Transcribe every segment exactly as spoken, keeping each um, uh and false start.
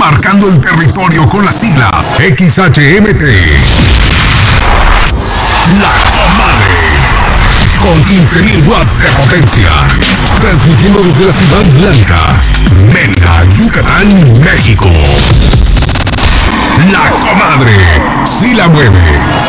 marcando el territorio con las siglas X H M T. La Comadre, con quince mil watts de potencia, transmitiendo desde la Ciudad Blanca, Mérida, Yucatán, México. La Comadre, sí la mueve.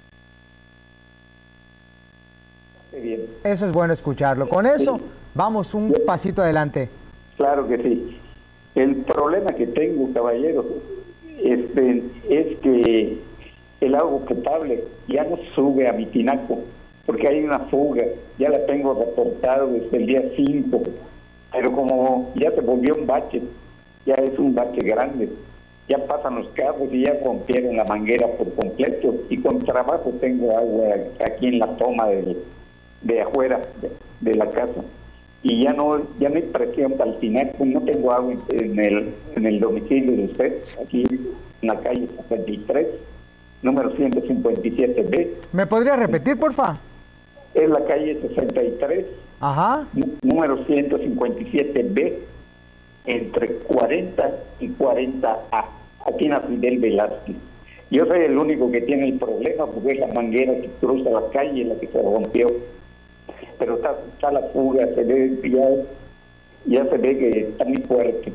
Bien. Eso es bueno escucharlo. Con eso, vamos un pasito adelante. Claro que sí. El problema que tengo, caballero, este, es que el agua potable ya no sube a mi tinaco, porque hay una fuga. Ya la tengo reportado desde el día cinco, pero como ya se volvió un bache, ya es un bache grande. Ya pasan los carros y ya rompieron la manguera por completo, y con trabajo tengo agua aquí en la toma del de afuera de, de la casa, y ya no ya no hay presión para el tinaco. No tengo agua en el en el domicilio de usted, aquí en la calle sesenta y tres, número ciento cincuenta y siete B. ¿Me podría repetir, porfa? Es la calle sesenta y tres, Ajá. número ciento cincuenta y siete B, entre cuarenta y cuarenta A, aquí en la Fidel Velázquez. Yo soy el único que tiene el problema, porque es la manguera que cruza la calle la que se rompió. Pero está, está la fuga, se ve, ya, ya se ve que está muy fuerte.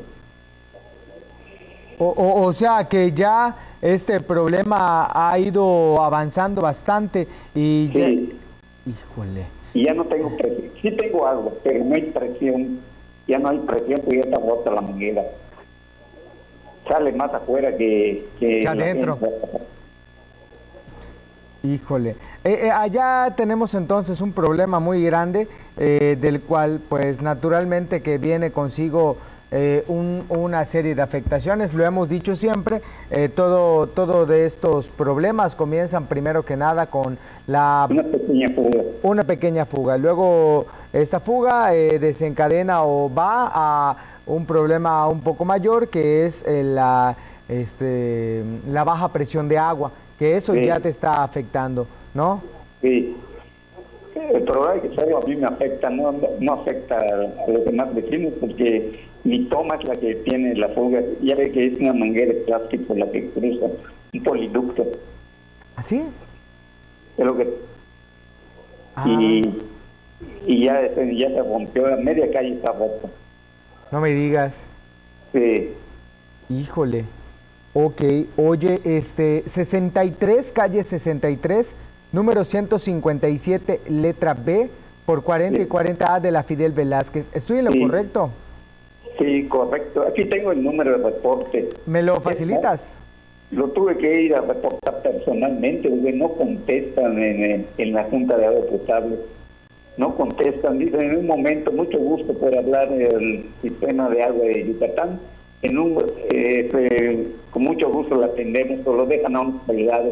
O, o, o sea que ya este problema ha ido avanzando bastante y ya... Sí. Híjole. Y ya no tengo presión. Sí tengo agua, pero no hay presión. Ya no hay presión, porque ya está rota la manguera. Sale más afuera que... que que adentro. Híjole. Eh, eh, allá tenemos entonces un problema muy grande, eh, del cual pues naturalmente que viene consigo eh, un, una serie de afectaciones. Lo hemos dicho siempre, eh, todo, todo de estos problemas comienzan primero que nada con la... Una pequeña fuga. Una pequeña fuga. Luego esta fuga eh, desencadena o va a un problema un poco mayor, que es eh, la, este, la baja presión de agua, que eso Sí. ya te está afectando, ¿no? Sí. El problema es que solo a mí me afecta, no, no afecta a los demás vecinos, porque mi toma es la que tiene la fuga. Ya ve que es una manguera de plástico la que cruza, un poliducto. ¿Así? Es lo que... Ah, Y, y ya, ya se rompió, la media calle está rota. no me digas. Sí. Híjole. Ok, oye, este, sesenta y tres, calle sesenta y tres, número ciento cincuenta y siete, letra B, por cuarenta y cuarenta A de la Fidel Velázquez. ¿Estoy en lo Sí. correcto? Sí, correcto. Aquí tengo el número de reporte. ¿Me lo facilitas? Lo tuve que ir a reportar personalmente, porque no contestan en, en, en la Junta de Agua Potable. No contestan, dicen en un momento, mucho gusto por hablar del sistema de agua de Yucatán. En un, eh, eh, con mucho gusto lo atendemos, pero lo dejan a un colgado.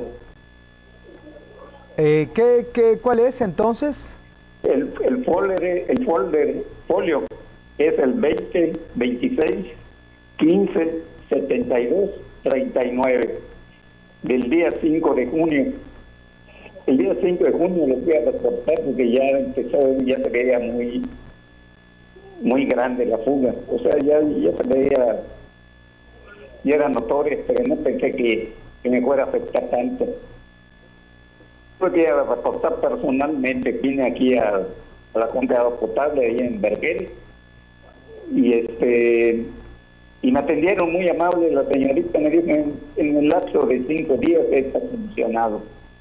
Eh, ¿qué, qué, ¿Cuál es entonces? El, el folder, el folder, folio es el veinte, veintiséis, quince, setenta y dos, treinta y nueve, del día cinco de junio. El día cinco de junio lo voy a reportar porque ya empezó, ya se veía muy, muy grande la fuga. O sea, ya, ya se veía, ya era notoria, pero no pensé que, que me fuera a afectar tanto. Tuve que ir a reportar personalmente, vine aquí a, a la Junta de Agua Potable, ahí en Vergel, y este y me atendieron muy amable. La señorita me dijo en, en el lapso de cinco días está solucionado,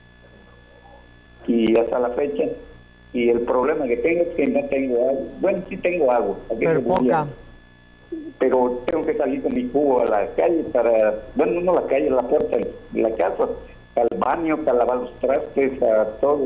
y hasta la fecha. Y el problema que tengo es que no tengo agua. Bueno, sí tengo agua, Pero poca. pero tengo que salir con mi cubo a la calle para, bueno, no a la calle, a la puerta de la casa, para el baño, para lavar los trastes, para todo.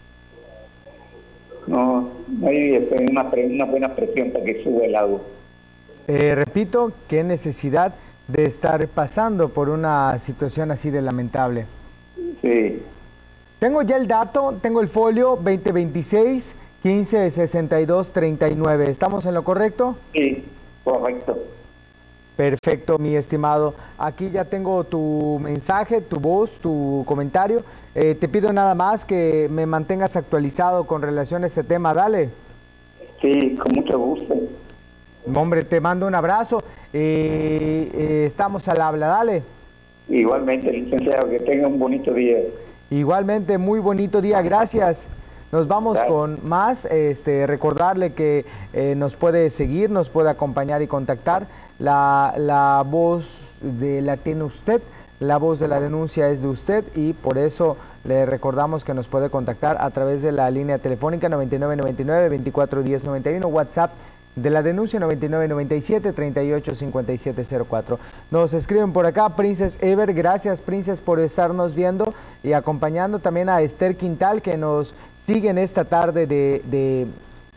No, no hay este, una, una buena presión para que suba el agua. Eh, repito, qué necesidad de estar pasando por una situación así de lamentable. Sí. Tengo ya el dato, tengo el folio veinte veintiséis, quince sesenta y dos, treinta y nueve. ¿Estamos en lo correcto? Sí, correcto. Perfecto, mi estimado. Aquí ya tengo tu mensaje, tu voz, tu comentario. Eh, te pido nada más que me mantengas actualizado con relación a este tema. Dale. Sí, con mucho gusto. Hombre, te mando un abrazo. eh, eh, estamos al habla, dale. Igualmente, licenciado, que tenga un bonito día. Igualmente, muy bonito día, gracias. Nos vamos Gracias. con más, este, recordarle que eh, nos puede seguir, nos puede acompañar y contactar. La, la voz de la tiene usted, la voz de la denuncia es de usted y por eso le recordamos que nos puede contactar a través de la línea telefónica noventa y nueve noventa y nueve, veinticuatro diez noventa y uno, WhatsApp de la denuncia noventa y nueve noventa y siete, treinta y ocho cincuenta y siete cero cuatro. Nos escriben por acá, Princess Ever, gracias Princess por estarnos viendo y acompañando también a Esther Quintal que nos sigue en esta tarde de, de,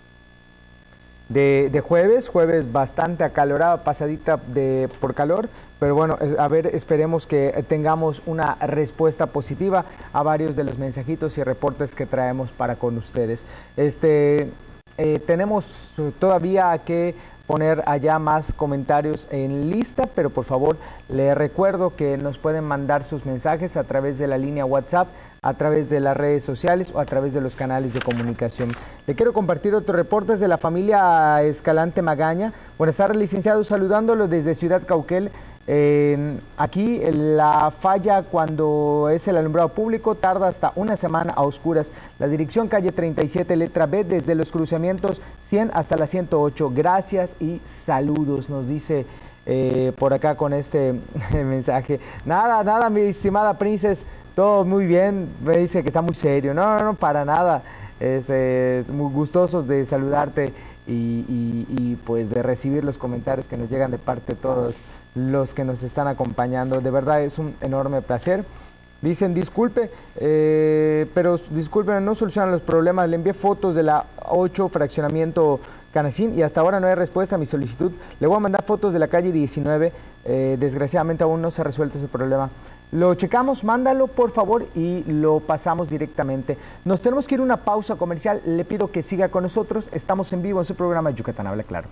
de, de jueves, jueves bastante acalorado, pasadita de, por calor, pero bueno, a ver, esperemos que tengamos una respuesta positiva a varios de los mensajitos y reportes que traemos para con ustedes. Este... Eh, tenemos todavía que poner allá más comentarios en lista, pero por favor les recuerdo que nos pueden mandar sus mensajes a través de la línea WhatsApp, a través de las redes sociales o a través de los canales de comunicación. Le quiero compartir otros reportes de la familia Escalante Magaña. Buenas tardes, licenciado, saludándolo desde Ciudad Cauquel. Eh, aquí la falla cuando es el alumbrado público tarda hasta una semana a oscuras. La dirección calle treinta y siete, letra B, desde los cruzamientos cien hasta la ciento ocho. Gracias y saludos, nos dice eh, por acá con este mensaje. Nada, nada, mi estimada Princess, todo muy bien. Me dice que está muy serio. No, no, no, para nada. Este, muy gustosos de saludarte y, y, y pues de recibir los comentarios que nos llegan de parte de todos los que nos están acompañando. De verdad es un enorme placer. Dicen, disculpe, eh, pero disculpen, no solucionan los problemas. Le envié fotos de la ocho fraccionamiento Canacín y hasta ahora no hay respuesta a mi solicitud. Le voy a mandar fotos de la calle diecinueve. Eh, desgraciadamente aún no se ha resuelto ese problema. Lo checamos, mándalo por favor y lo pasamos directamente. Nos tenemos que ir a una pausa comercial. Le pido que siga con nosotros. Estamos en vivo en su programa Yucatán Habla Claro.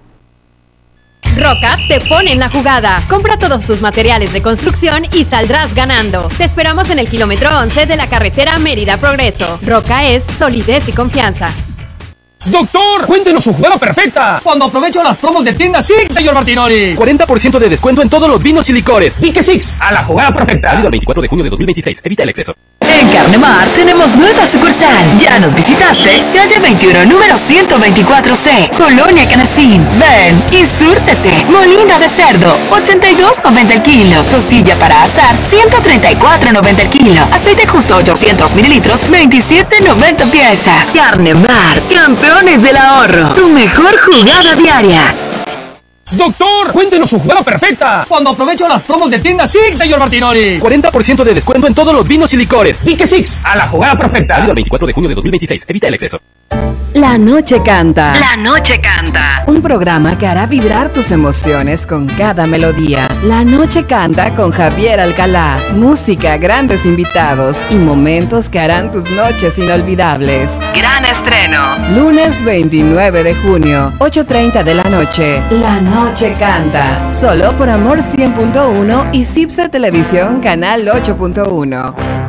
Roca te pone en la jugada. Compra todos tus materiales de construcción y saldrás ganando. Te esperamos en el kilómetro once de la carretera Mérida Progreso. Roca es solidez y confianza. ¡Doctor! ¡Cuéntenos su jugada perfecta! Cuando aprovecho las promos de tienda Six, señor Martinoli. cuarenta por ciento de descuento en todos los vinos y licores. Dique Six, a la jugada perfecta. Válido el veinticuatro de junio de dos mil veintiséis. Evita el exceso. En Carnemar tenemos nueva sucursal. ¿Ya nos visitaste? Calle veintiuno, número ciento veinticuatro C, Colonia Canacín. Ven y súrtete. Molina de cerdo, ochenta y dos noventa el kilo. Costilla para asar, ciento treinta y cuatro noventa el kilo. Aceite justo ochocientos mililitros, veintisiete noventa pieza. Carnemar, campeones del ahorro. Tu mejor jugada diaria. ¡Doctor! ¡Cuéntenos su jugada perfecta! Cuando aprovecho las promos de tienda Six, señor Martinoli. cuarenta por ciento de descuento en todos los vinos y licores. Dique Six, a la jugada perfecta. Válido el veinticuatro de junio de dos mil veintiséis. Evita el exceso. La noche canta. La noche canta. Un programa que hará vibrar tus emociones con cada melodía. La noche canta con Javier Alcalá. Música, grandes invitados y momentos que harán tus noches inolvidables. Gran estreno. Lunes veintinueve de junio, ocho treinta de la noche. La noche canta. Solo por Amor cien punto uno y Cipse Televisión Canal ocho punto uno.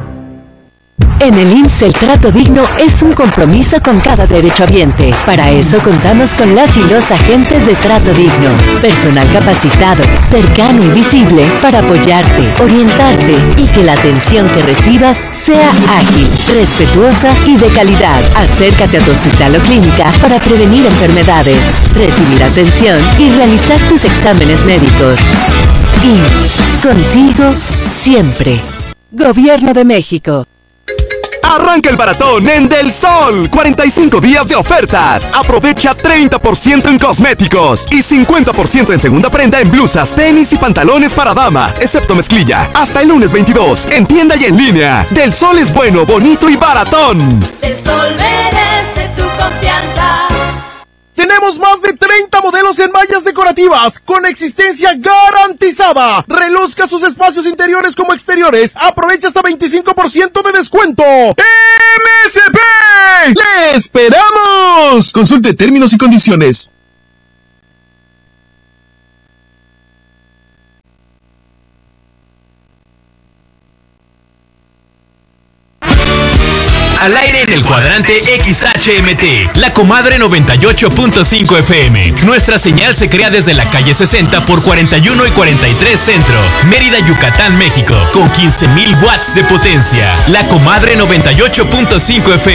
En el I M S S el trato digno es un compromiso con cada derechohabiente. Para eso contamos con las y los agentes de trato digno. Personal capacitado, cercano y visible para apoyarte, orientarte y que la atención que recibas sea ágil, respetuosa y de calidad. Acércate a tu hospital o clínica para prevenir enfermedades, recibir atención y realizar tus exámenes médicos. I M S S, contigo siempre. Gobierno de México. Arranca el maratón en Del Sol. cuarenta y cinco días de ofertas. Aprovecha treinta por ciento en cosméticos y cincuenta por ciento en segunda prenda en blusas, tenis y pantalones para dama, excepto mezclilla. Hasta el lunes veintidós, en tienda y en línea. Del Sol es bueno, bonito y baratón. Del Sol merece tu confianza. Tenemos más de treinta modelos en mallas decorativas con existencia garantizada. Reluzca sus espacios interiores como exteriores. Aprovecha hasta veinticinco por ciento de descuento. ¡M S P! ¡Le esperamos! Consulte términos y condiciones. Al aire en el cuadrante X H M T, La Comadre noventa y ocho punto cinco F M. Nuestra señal se crea desde la calle sesenta por cuarenta y uno y cuarenta y tres Centro, Mérida, Yucatán, México, con quince mil watts de potencia. La Comadre noventa y ocho punto cinco F